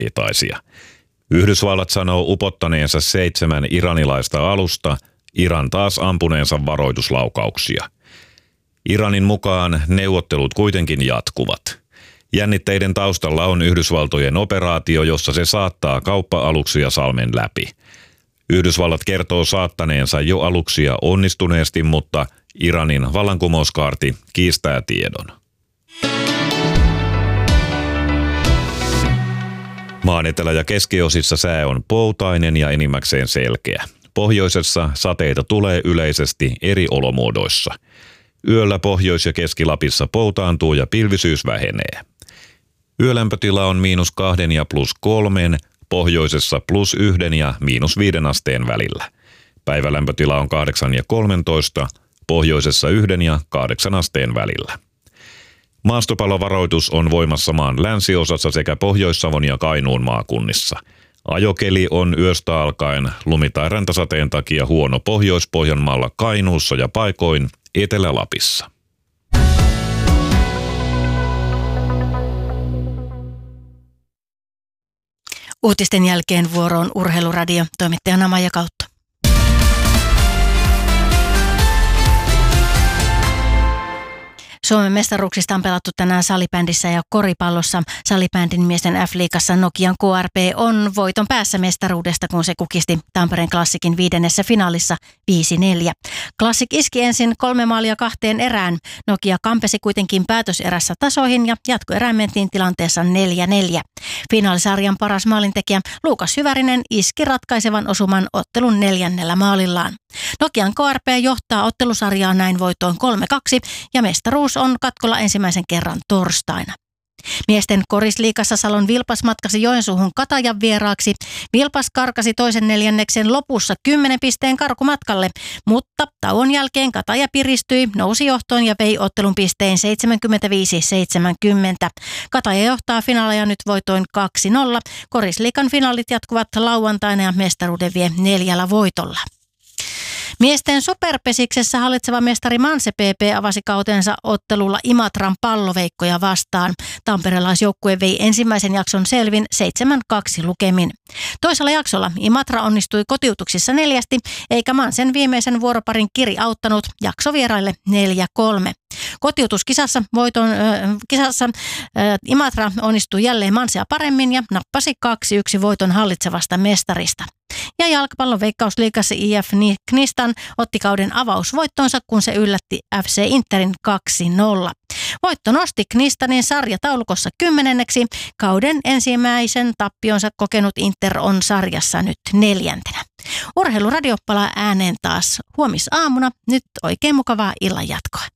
itaisia. Yhdysvallat sanoo upottaneensa 7 iranilaista alusta, Iran taas ampuneensa varoituslaukauksia. Iranin mukaan neuvottelut kuitenkin jatkuvat. Jännitteiden taustalla on Yhdysvaltojen operaatio, jossa se saattaa kauppa-aluksia salmen läpi. Yhdysvallat kertoo saattaneensa jo aluksia onnistuneesti, mutta Iranin vallankumouskaarti kiistää tiedon. Maan etelä- ja keskiosissa sää on poutainen ja enimmäkseen selkeä. Pohjoisessa sateita tulee yleisesti eri olomuodoissa. Yöllä Pohjois- ja Keski-Lapissa poutaantuu ja pilvisyys vähenee. Yölämpötila on -2 ja +3, pohjoisessa +1 ja -5 asteen välillä. Päivälämpötila on 8 ja 13, pohjoisessa 1 ja 8 asteen välillä. Maastopallovaroitus on voimassa maan länsiosassa sekä Pohjois-Savon ja Kainuun maakunnissa. Ajokeli on yöstä alkaen lumi- tai räntäsateen takia huono Pohjois-Pohjanmaalla, Kainuussa ja paikoin Etelä-Lapissa. Uutisten jälkeen vuoroon Urheiluradio, toimittajana Maija Kautto. Suomen mestaruuksista on pelattu tänään salibändissä ja koripallossa. Salibändin miesten F-liigassa Nokian KRP on voiton päässä mestaruudesta, kun se kukisti Tampereen Classicin 5. finaalissa 5-4. Classic iski ensin 3 maalia 2 erään. Nokia kampesi kuitenkin päätöserässä tasoihin ja jatkoerään mentiin tilanteessa 4-4. Finaalisarjan paras maalintekijä Luukas Hyvärinen iski ratkaisevan osuman ottelun 4. maalillaan. Nokian KRP johtaa ottelusarjaa näin voitoin 3-2 ja mestaruus on katkolla ensimmäisen kerran torstaina. Miesten korisliigassa Salon Vilpas matkasi Joensuuhun Katajan vieraaksi. Vilpas karkasi toisen neljänneksen lopussa 10 pisteen karkumatkalle, mutta tauon jälkeen Kataja piristyi, nousi johtoon ja vei ottelun pisteen 75-70. Kataja johtaa finaaleja nyt voitoin 2-0. Korisliigan finaalit jatkuvat lauantaina ja mestaruuden vie 4 voitolla. Miesten superpesiksessä hallitseva mestari Manse PP avasi kautensa ottelulla Imatran palloveikkoja vastaan. Tamperelaisjoukkue vei ensimmäisen jakson selvin 7-2 lukemin. Toisella jaksolla Imatra onnistui kotiutuksissa 4, eikä Mansen viimeisen vuoroparin Kiri auttanut jaksovieraille 4-3. Kotiutuskisassa Imatra onnistui jälleen Mansea paremmin ja nappasi 2-1 voiton hallitsevasta mestarista. Ja jalkapallon veikkausliigassa IF Knistan otti kauden avausvoittonsa, kun se yllätti FC Interin 2-0. Voitto nosti Knistanin sarjataulukossa 10. Kauden ensimmäisen tappionsa kokenut Inter on sarjassa nyt 4. Urheiluradio palaa ääneen taas huomisaamuna. Nyt oikein mukavaa illan jatkoa.